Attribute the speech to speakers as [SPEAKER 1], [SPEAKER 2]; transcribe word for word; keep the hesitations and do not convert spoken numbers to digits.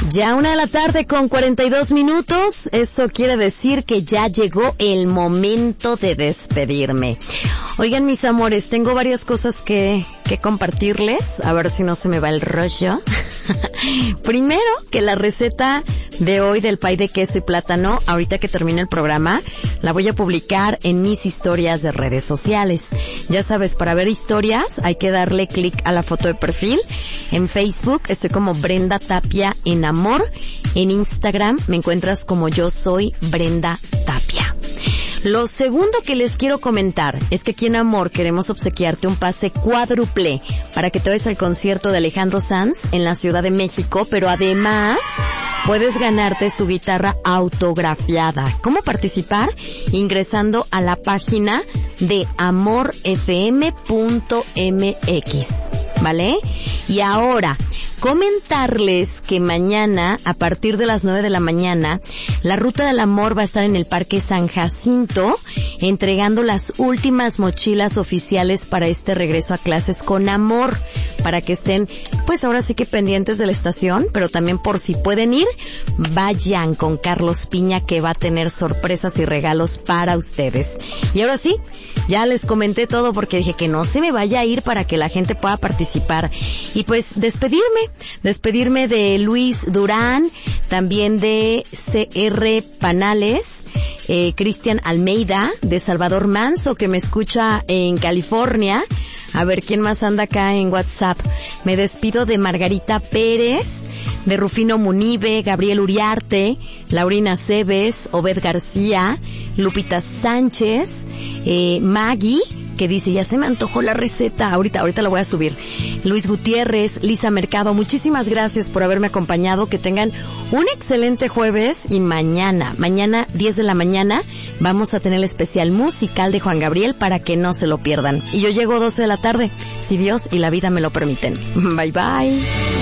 [SPEAKER 1] Ya una de la tarde con cuarenta y dos minutos, eso quiere decir que ya llegó el momento de despedirme. Oigan, mis amores, tengo varias cosas que, que compartirles, a ver si no se me va el rollo. Primero, que la receta de hoy del pay de queso y plátano, ahorita que termine el programa, la voy a publicar en mis historias de redes sociales. Ya sabes, para ver historias hay que darle clic a la foto de perfil. En Facebook estoy como Brenda Tapia en Amor. En Instagram me encuentras como Yo Soy Brenda Tapia. Lo segundo que les quiero comentar es que aquí en Amor queremos obsequiarte un pase cuádruple para que te vayas al concierto de Alejandro Sanz en la Ciudad de México, pero además puedes ganarte su guitarra autografiada. ¿Cómo participar? Ingresando a la página de amor f m punto m x, ¿vale? Y ahora, comentarles que mañana, a partir de las nueve de la mañana, la Ruta del Amor va a estar en el Parque San Jacinto, entregando las últimas mochilas oficiales para este regreso a clases con Amor, para que estén, pues ahora sí que pendientes de la estación, pero también por si pueden ir, vayan con Carlos Piña, que va a tener sorpresas y regalos para ustedes. Y ahora sí, ya les comenté todo porque dije que no se me vaya a ir para que la gente pueda participar. Y pues despedirme, despedirme de Luis Durán, también de C R Panales, eh, Cristian Almeida, de Salvador Manso, que me escucha en California. A ver quién más anda acá en WhatsApp. Me despido de Margarita Pérez, de Rufino Munive, Gabriel Uriarte, Laurina Cebes, Obed García, Lupita Sánchez, eh, Maggie, que dice, ya se me antojó la receta, ahorita, ahorita la voy a subir. Luis Gutiérrez, Lisa Mercado, muchísimas gracias por haberme acompañado, que tengan un excelente jueves y mañana, mañana diez de la mañana, vamos a tener el especial musical de Juan Gabriel para que no se lo pierdan. Y yo llego doce de la tarde, si Dios y la vida me lo permiten. Bye bye.